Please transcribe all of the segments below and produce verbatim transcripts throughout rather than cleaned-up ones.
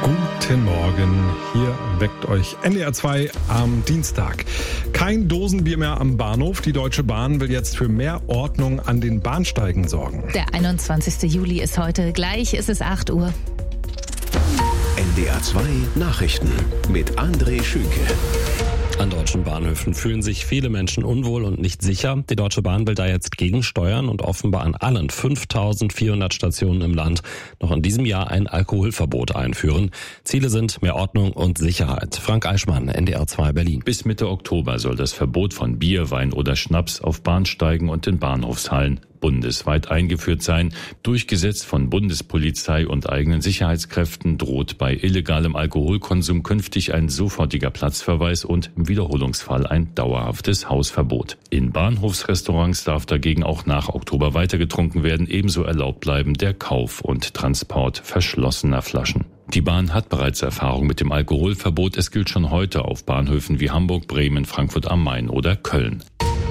Guten Morgen, hier weckt euch N D R zwei am Dienstag. Kein Dosenbier mehr am Bahnhof. Die Deutsche Bahn will jetzt für mehr Ordnung an den Bahnsteigen sorgen. Der einundzwanzigste Juli ist heute, gleich ist es acht Uhr. N D R zwei Nachrichten mit André Schünke. An deutschen Bahnhöfen fühlen sich viele Menschen unwohl und nicht sicher. Die Deutsche Bahn will da jetzt gegensteuern und offenbar an allen fünftausendvierhundert Stationen im Land noch in diesem Jahr ein Alkoholverbot einführen. Ziele sind mehr Ordnung und Sicherheit. Frank Eichmann, N D R zwei Berlin. Bis Mitte Oktober soll das Verbot von Bier, Wein oder Schnaps auf Bahnsteigen und in Bahnhofshallen bundesweit eingeführt sein. Durchgesetzt von Bundespolizei und eigenen Sicherheitskräften droht bei illegalem Alkoholkonsum künftig ein sofortiger Platzverweis und im Wiederholungsfall ein dauerhaftes Hausverbot. In Bahnhofsrestaurants darf dagegen auch nach Oktober weiter getrunken werden. Ebenso erlaubt bleiben der Kauf und Transport verschlossener Flaschen. Die Bahn hat bereits Erfahrung mit dem Alkoholverbot. Es gilt schon heute auf Bahnhöfen wie Hamburg, Bremen, Frankfurt am Main oder Köln.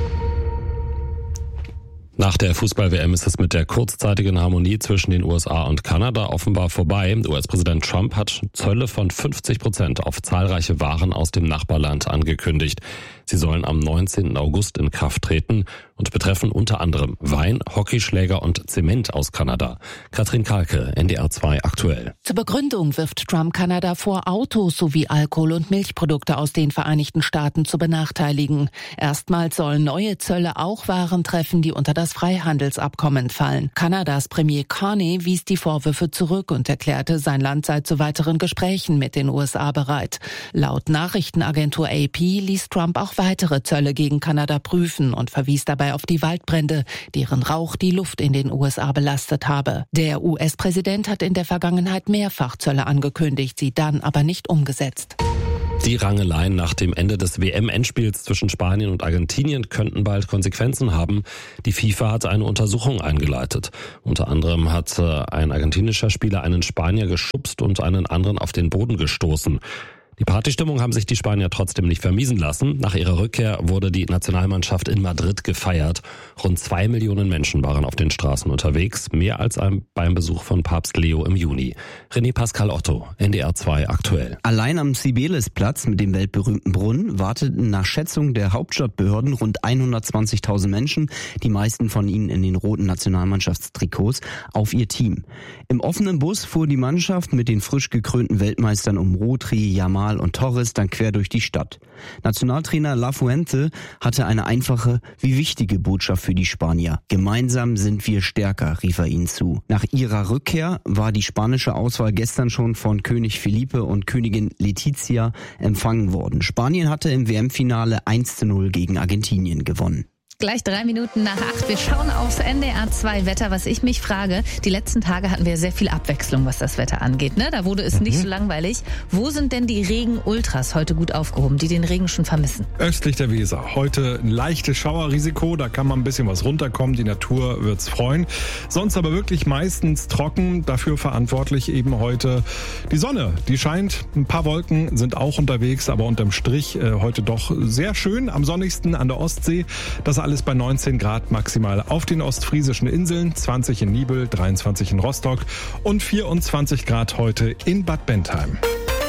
Nach der Fußball-W M ist es mit der kurzzeitigen Harmonie zwischen den U S A und Kanada offenbar vorbei. U S-Präsident Trump hat Zölle von fünfzig Prozent auf zahlreiche Waren aus dem Nachbarland angekündigt. Sie sollen am neunzehnten August in Kraft treten und betreffen unter anderem Wein, Hockeyschläger und Zement aus Kanada. Katrin Kalke, N D R zwei aktuell. Zur Begründung wirft Trump Kanada vor, Autos sowie Alkohol- und Milchprodukte aus den Vereinigten Staaten zu benachteiligen. Erstmals sollen neue Zölle auch Waren treffen, die unter das Freihandelsabkommen fallen. Kanadas Premier Carney wies die Vorwürfe zurück und erklärte, sein Land sei zu weiteren Gesprächen mit den U S A bereit. Laut Nachrichtenagentur A P ließ Trump auch weitere Zölle gegen Kanada prüfen und verwies dabei auf die Waldbrände, deren Rauch die Luft in den U S A belastet habe. Der U S-Präsident hat in der Vergangenheit mehrfach Zölle angekündigt, sie dann aber nicht umgesetzt. Die Rangeleien nach dem Ende des W M-Endspiels zwischen Spanien und Argentinien könnten bald Konsequenzen haben. Die FIFA hat eine Untersuchung eingeleitet. Unter anderem hat ein argentinischer Spieler einen Spanier geschubst und einen anderen auf den Boden gestoßen. Die Partystimmung haben sich die Spanier trotzdem nicht vermiesen lassen. Nach ihrer Rückkehr wurde die Nationalmannschaft in Madrid gefeiert. Rund zwei Millionen Menschen waren auf den Straßen unterwegs, mehr als beim Besuch von Papst Leo im Juni. René Pascal Otto, N D R zwei aktuell. Allein am Sibelisplatz mit dem weltberühmten Brunnen warteten nach Schätzung der Hauptstadtbehörden rund hundertzwanzigtausend Menschen, die meisten von ihnen in den roten Nationalmannschaftstrikots, auf ihr Team. Im offenen Bus fuhr die Mannschaft mit den frisch gekrönten Weltmeistern um Rodri, Yamal und Torres dann quer durch die Stadt. Nationaltrainer Lafuente hatte eine einfache wie wichtige Botschaft für die Spanier. Gemeinsam sind wir stärker, rief er ihnen zu. Nach ihrer Rückkehr war die spanische Auswahl gestern schon von König Felipe und Königin Letizia empfangen worden. Spanien hatte im W M-Finale eins zu null gegen Argentinien gewonnen. Gleich drei Minuten nach acht. Wir schauen aufs N D R zwei Wetter. Was ich mich frage, die letzten Tage hatten wir sehr viel Abwechslung, was das Wetter angeht. Ne? Da wurde es mhm. nicht so langweilig. Wo sind denn die Regen-Ultras heute gut aufgehoben, die den Regen schon vermissen? Östlich der Weser. Heute ein leichtes Schauerrisiko. Da kann man ein bisschen was runterkommen. Die Natur wird's freuen. Sonst aber wirklich meistens trocken. Dafür verantwortlich eben heute die Sonne. Die scheint. Ein paar Wolken sind auch unterwegs. Aber unterm Strich äh, heute doch sehr schön. Am sonnigsten an der Ostsee. Das alles bei neunzehn Grad maximal auf den ostfriesischen Inseln, zwanzig in Niebüll, dreiundzwanzig in Rostock und vierundzwanzig Grad heute in Bad Bentheim.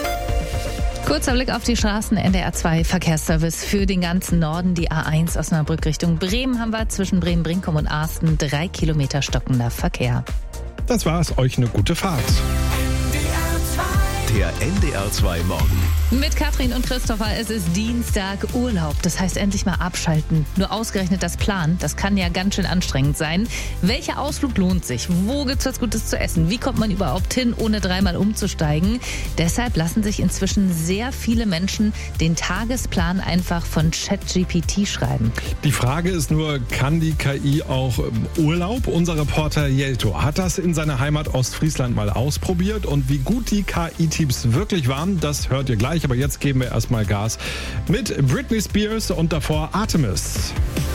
Kurzer Blick auf die Straßen, N D R zwei Verkehrsservice für den ganzen Norden. Die A eins Osnabrück Richtung Bremen haben wir zwischen Bremen-Brinkum und Asten drei Kilometer stockender Verkehr. Das war's, euch eine gute Fahrt. Der N D R zwei Morgen. Mit Katrin und Christopher, es ist Dienstag, Urlaub. Das heißt endlich mal abschalten. Nur ausgerechnet das Planen, das kann ja ganz schön anstrengend sein. Welcher Ausflug lohnt sich? Wo gibt's was Gutes zu essen? Wie kommt man überhaupt hin, ohne dreimal umzusteigen? Deshalb lassen sich inzwischen sehr viele Menschen den Tagesplan einfach von ChatGPT schreiben. Die Frage ist nur, kann die K I auch Urlaub? Unser Reporter Jelto hat das in seiner Heimat Ostfriesland mal ausprobiert. Und wie gut die K I-Tipps wirklich waren, das hört ihr gleich. Aber jetzt geben wir erstmal Gas mit Britney Spears und davor Artemis.